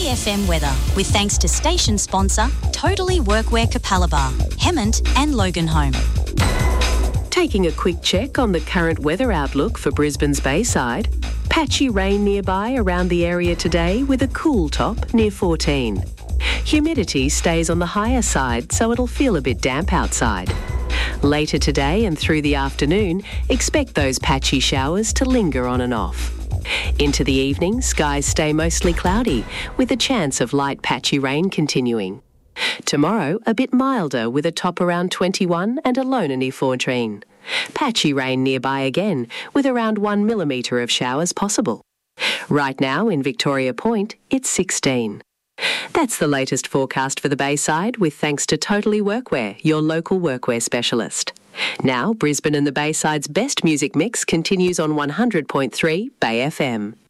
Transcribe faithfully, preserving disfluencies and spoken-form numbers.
Bay F M weather with thanks to station sponsor Totally Workwear Capalaba, Hemmant and Loganholme. Taking a quick check on the current weather outlook for Brisbane's Bayside. Patchy rain nearby around the area today with a cool top near fourteen. Humidity stays on the higher side, so it'll feel a bit damp outside. Later today and through the afternoon, expect those patchy showers to linger on and off. Into the evening, skies stay mostly cloudy, with a chance of light patchy rain continuing. Tomorrow, a bit milder with a top around twenty-one and a low near fourteen. Patchy rain nearby again, with around one millimetre of showers possible. Right now in Victoria Point, it's sixteen. That's the latest forecast for the Bayside with thanks to Totally Workwear, your local workwear specialist. Now, Brisbane and the Bayside's best music mix continues on one hundred point three Bay F M.